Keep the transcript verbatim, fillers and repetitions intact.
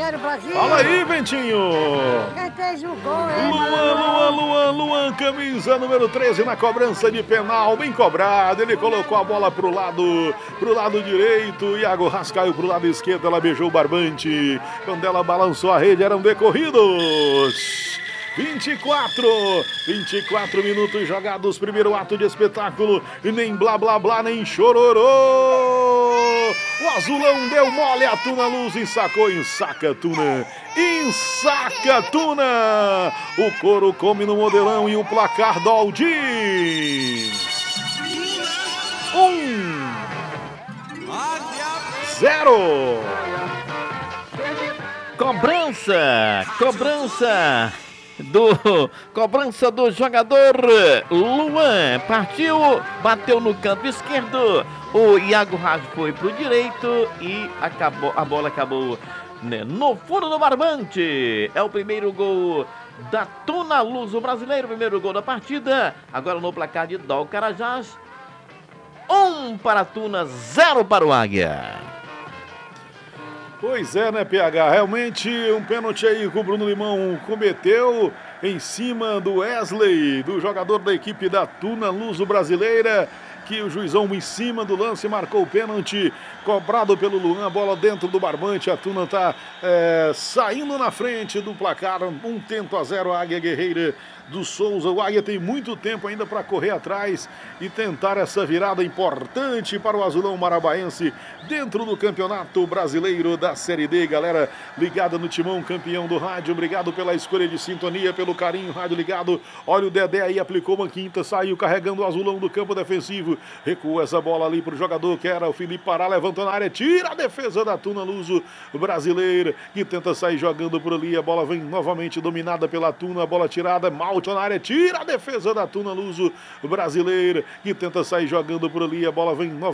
zero Brasil. Fala aí, Ventinho. Quem fez o gol é Luan, Luan, Luan, Luan, camisa número treze na cobrança de penal, bem cobrado. Ele colocou a bola pro lado, pro lado direito. Iago Haas caiu pro lado esquerdo, ela beijou o barbante. Quando ela balançou a rede, eram decorridos vinte e quatro, vinte e quatro minutos jogados, primeiro ato de espetáculo, e nem blá blá blá, nem chororô. O azulão deu mole, a Tuna Luz ensacou, ensaca Tuna, ensaca Tuna. O couro come no modelão e o placar do Aldin. Um, zero. Cobrança, cobrança do cobrança do jogador Luan, partiu, bateu no canto esquerdo, o Iago Haas foi pro direito e acabou, a bola acabou, né, no fundo do barbante. É o primeiro gol da Tuna Luz, o brasileiro, primeiro gol da partida. Agora no placar de Dol Carajás, um para a Tuna, zero para o Águia. Pois é, né, P H? Realmente um pênalti aí que o Bruno Limão cometeu em cima do Wesley, do jogador da equipe da Tuna Luso Brasileira, que o juizão em cima do lance marcou o pênalti, cobrado pelo Luan, a bola dentro do barbante. A Tuna tá é, saindo na frente do placar, um tento a zero, a Águia Guerreira do Souza. O Águia tem muito tempo ainda para correr atrás e tentar essa virada importante para o azulão marabaense dentro do Campeonato Brasileiro da Série D. Galera ligada no timão, campeão do rádio, obrigado pela escolha de sintonia, pelo carinho, rádio ligado. Olha o Dedé aí, aplicou uma quinta, saiu carregando o azulão do campo defensivo, recua essa bola ali para o jogador que era o Felipe Pará, levantou na área, tira a defesa da Tuna Luso Brasileira, que tenta sair jogando por ali. A bola vem novamente dominada pela Tuna, a bola tirada, mal na área, tira a defesa da Tuna Luso Brasileira, que tenta sair jogando por ali, a bola vem novamente